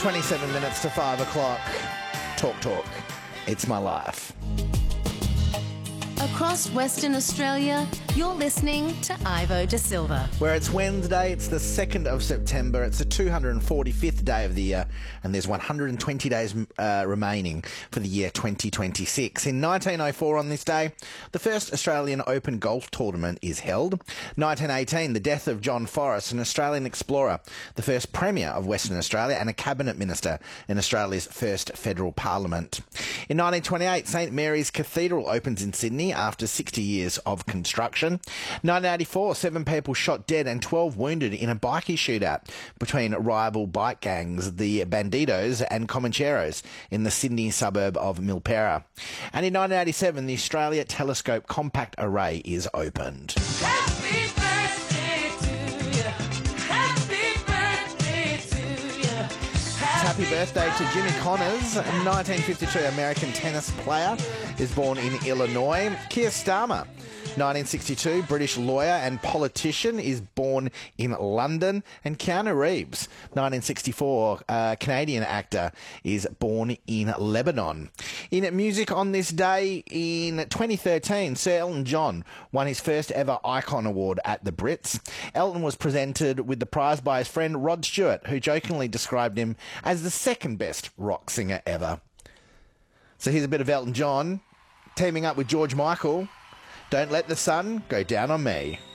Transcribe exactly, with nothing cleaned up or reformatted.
twenty-seven minutes to five o'clock. Talk, talk. It's my life. Across Western Australia, you're listening to Ivo De Silva. Where it's Wednesday, it's the second of September, it's the two hundred forty-fifth day of the year, and there's one hundred twenty days uh, remaining for the year twenty twenty-six. In nineteen oh four on this day, the first Australian Open golf tournament is held. nineteen eighteen, the death of John Forrest, an Australian explorer, the first Premier of Western Australia and a Cabinet Minister in Australia's first federal parliament. In nineteen twenty-eight, St Mary's Cathedral opens in Sydney after sixty years of construction. nineteen eighty-four, seven people shot dead and twelve wounded in a bikie shootout between rival bike gangs, the Bandidos and Comancheros, in the Sydney suburb of Milpera. And in nineteen eighty-seven, the Australia Telescope Compact Array is opened. Happy birthday to you. Happy birthday to you. Happy birthday to Jimmy Connors, a nineteen fifty-two American tennis player, is born in Illinois. Keir Starmer, nineteen sixty-two, British lawyer and politician, is born in London. And Keanu Reeves, nineteen sixty-four, uh, Canadian actor, is born in Lebanon. In music on this day, in twenty thirteen, Sir Elton John won his first ever Icon Award at the Brits. Elton was presented with the prize by his friend Rod Stewart, who jokingly described him as the second best rock singer ever. So here's a bit of Elton John teaming up with George Michael. Don't let the sun go down on me.